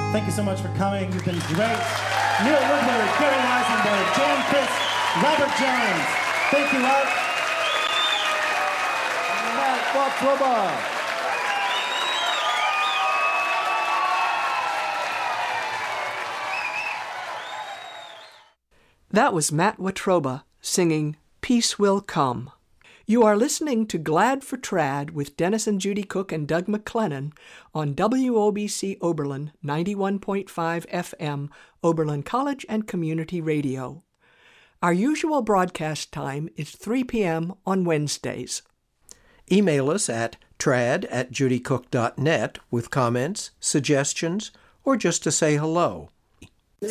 Thank you so much for coming. You've been great. Neil Woodward, Gary Weisenberg, Jan Chris, Robert Jones. Thank you, Art. Matt Wotruba. That was Matt Wotruba singing Peace Will Come. You are listening to Glad for Trad with Dennis and Judy Cook and Doug McLennan on WOBC Oberlin 91.5 FM, Oberlin College and Community Radio. Our usual broadcast time is 3 p.m. on Wednesdays. Email us at trad@judycook.net with comments, suggestions, or just to say hello.